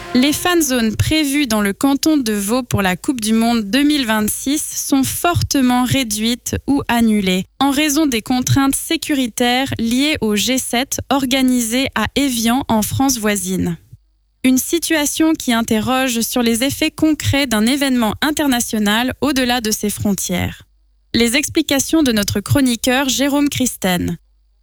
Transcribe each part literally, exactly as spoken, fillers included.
Les fan zones prévues dans le canton de Vaud pour la Coupe du Monde deux mille vingt-six sont fortement réduites ou annulées en raison des contraintes sécuritaires liées au G sept organisé à Évian en France voisine. Une situation qui interroge sur les effets concrets d'un événement international au-delà de ses frontières. Les explications de notre chroniqueur Jérôme Christen.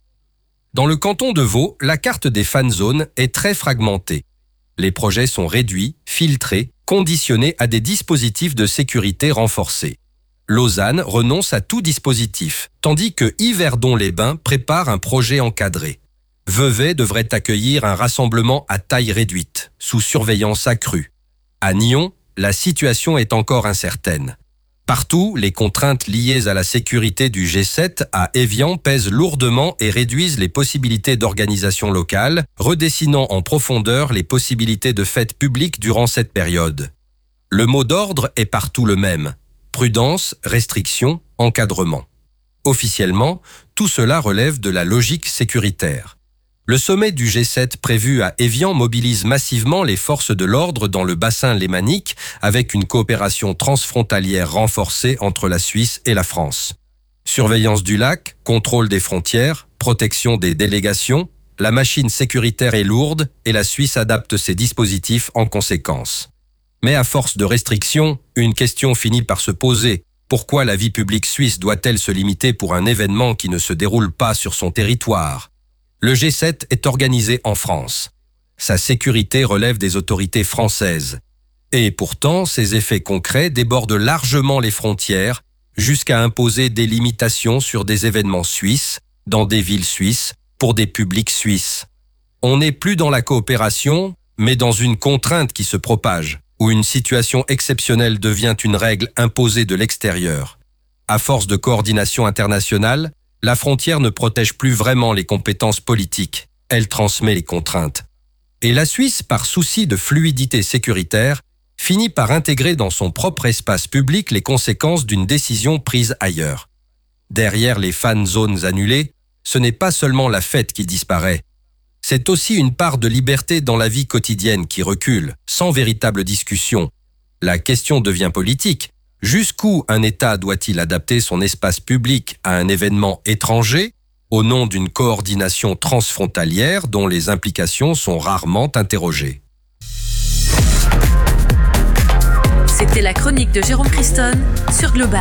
Dans le canton de Vaud, la carte des fan zones est très fragmentée. Les projets sont réduits, filtrés, conditionnés à des dispositifs de sécurité renforcés. Lausanne renonce à tout dispositif, tandis que Yverdon-les-Bains prépare un projet encadré. Vevey devrait accueillir un rassemblement à taille réduite, sous surveillance accrue. À Nyon, la situation est encore incertaine. Partout, les contraintes liées à la sécurité du G sept à Évian pèsent lourdement et réduisent les possibilités d'organisation locale, redessinant en profondeur les possibilités de fêtes publiques durant cette période. Le mot d'ordre est partout le même. Prudence, restriction, encadrement. Officiellement, tout cela relève de la logique sécuritaire. Le sommet du G sept prévu à Évian mobilise massivement les forces de l'ordre dans le bassin lémanique avec une coopération transfrontalière renforcée entre la Suisse et la France. Surveillance du lac, contrôle des frontières, protection des délégations, la machine sécuritaire est lourde et la Suisse adapte ses dispositifs en conséquence. Mais à force de restrictions, une question finit par se poser. Pourquoi la vie publique suisse doit-elle se limiter pour un événement qui ne se déroule pas sur son territoire ? Le G sept est organisé en France. Sa sécurité relève des autorités françaises. Et pourtant, ses effets concrets débordent largement les frontières jusqu'à imposer des limitations sur des événements suisses, dans des villes suisses, pour des publics suisses. On n'est plus dans la coopération, mais dans une contrainte qui se propage, où une situation exceptionnelle devient une règle imposée de l'extérieur. À force de coordination internationale, la frontière ne protège plus vraiment les compétences politiques, elle transmet les contraintes. Et la Suisse, par souci de fluidité sécuritaire, finit par intégrer dans son propre espace public les conséquences d'une décision prise ailleurs. Derrière les fan zones annulées, ce n'est pas seulement la fête qui disparaît. C'est aussi une part de liberté dans la vie quotidienne qui recule, sans véritable discussion. La question devient politique. Jusqu'où un État doit-il adapter son espace public à un événement étranger au nom d'une coordination transfrontalière dont les implications sont rarement interrogées ? C'était la chronique de Jérôme Christen sur Global.